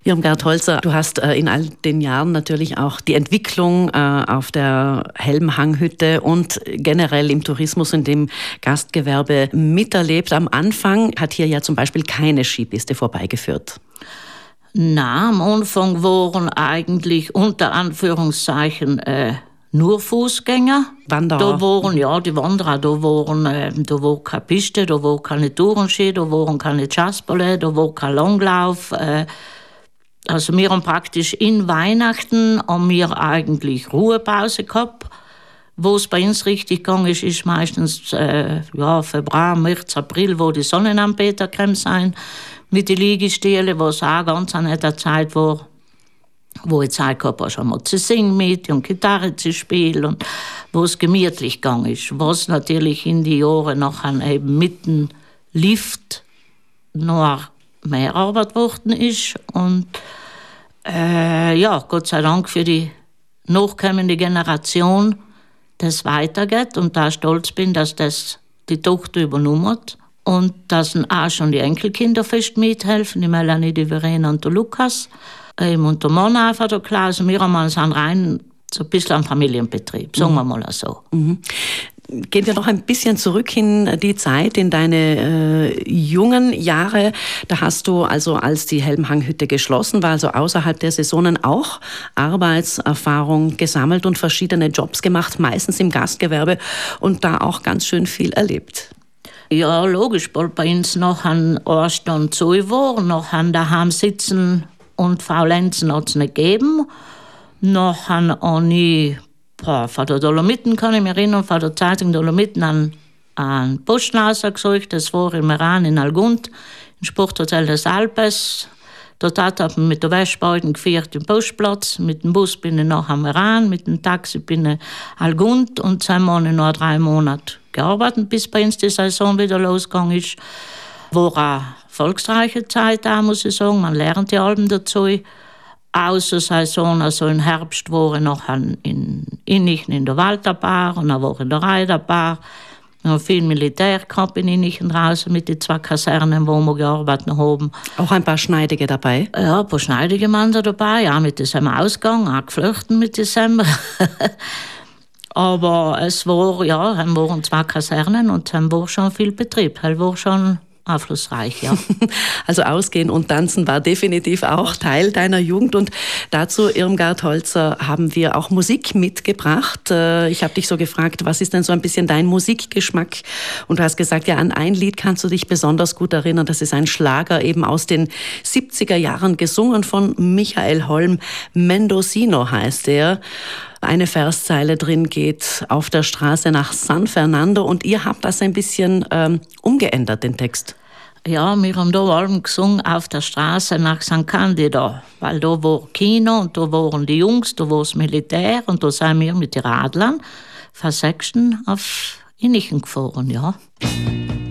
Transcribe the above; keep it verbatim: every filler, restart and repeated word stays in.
Irmgard Holzer, du hast äh, in all den Jahren natürlich auch die Entwicklung äh, auf der Helmhanghütte und generell im Tourismus und dem Gastgewerbe miterlebt. Am Anfang hat hier ja zum Beispiel keine Skipiste vorbeigeführt. Na, am Anfang waren eigentlich unter Anführungszeichen äh, nur Fußgänger. Wanderer. Da waren, ja, die Wanderer, da waren, äh, da war keine Piste, da war keine Tourenski, da waren keine Jazzballett, da war kein Langlauf. Äh, Also wir haben praktisch in Weihnachten haben wir eigentlich Ruhepause gehabt. Wo es bei uns richtig gegangen ist, ist meistens äh, ja, Februar, März, April, wo die Sonnenanbeter gekommen sind, mit den Liegestühlen, wo es auch ganz eine nette Zeit war, wo ich Zeit gehabt habe, schon mal zu singen mit und Gitarre zu spielen und wo es gemütlich gegangen ist. Was natürlich in die Jahre nachher eben mit dem Lift noch mehr Arbeit geworden ist und äh, ja, Gott sei Dank für die nachkommende Generation das weitergeht und da stolz bin, dass das die Tochter übernommen hat und dass auch schon die Enkelkinder fest mithelfen, die Melanie, die Verena und der Lukas ähm, und der Mann einfach, der Klaus. Wir haben uns rein so ein bisschen ein Familienbetrieb, sagen wir mal so. Mhm. Gehen wir noch ein bisschen zurück in die Zeit, in deine äh, jungen Jahre. Da hast du also, als die Helmhanghütte geschlossen war, also außerhalb der Saisonen auch Arbeitserfahrung gesammelt und verschiedene Jobs gemacht, meistens im Gastgewerbe und da auch ganz schön viel erlebt. Ja, logisch, weil bei uns noch ein Anstand zu war, noch ein daheim sitzen und Faulenzen hat es nicht gegeben. Noch ein Ani von der Dolomiten kann ich mich erinnern, von der Zeitung Dolomiten an einen Postschnauzer gesucht. Das war im Iran in Algund, im Sporthotel des Alpes. Dort hat man mit der Wäschbeuten geführt im Postplatz. Mit dem Bus bin ich nach am Iran, mit dem Taxi bin ich Algund und dann habe ich noch drei Monate gearbeitet, bis bei uns die Saison wieder losgegangen ist. War eine erfolgreiche Zeit, auch, muss ich sagen. Man lernt die Alben dazu. Außer Saison, also im Herbst war ich noch in Innichen in der Walterbar und dann war ich in der Reiterbar. Noch viel Militär gehabt in Innichen draußen mit den zwei Kasernen, wo wir gearbeitet haben. Auch ein paar Schneidige dabei? Ja, ein paar schneidige Männer dabei, ja, mit diesem Ausgang, auch geflochten mit diesem. Aber es war, ja, es waren zwei Kasernen und es war schon viel Betrieb, es war schon aufschlussreich, ja. Also Ausgehen und Tanzen war definitiv auch Teil deiner Jugend und dazu, Irmgard Holzer, haben wir auch Musik mitgebracht. Ich habe dich so gefragt, was ist denn so ein bisschen dein Musikgeschmack? Und du hast gesagt, ja, an ein Lied kannst du dich besonders gut erinnern. Das ist ein Schlager eben aus den siebziger Jahren, gesungen von Michael Holm. Mendocino heißt er. Eine Verszeile drin geht auf der Straße nach San Fernando und ihr habt das ein bisschen ähm, umgeändert, den Text. Ja, wir haben da allem gesungen auf der Straße nach San Candido, weil da war Kino und da waren die Jungs, da war das Militär und da sind wir mit den Radlern von Sechsten auf Innichen gefahren, ja.